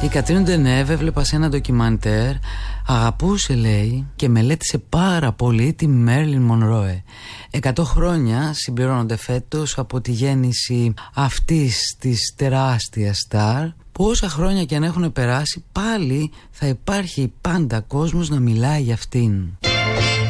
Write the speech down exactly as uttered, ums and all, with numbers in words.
Η Κατρίν Ντενέβ, έβλεπα σε ένα ντοκιμαντέρ, αγαπούσε λέει και μελέτησε πάρα πολύ τη Μέρλιν Μονρόε. Εκατό χρόνια συμπληρώνονται φέτος από τη γέννηση αυτής της τεράστιας στάρ. Πόσα χρόνια και αν έχουν περάσει, πάλι θα υπάρχει πάντα κόσμος να μιλάει για αυτήν.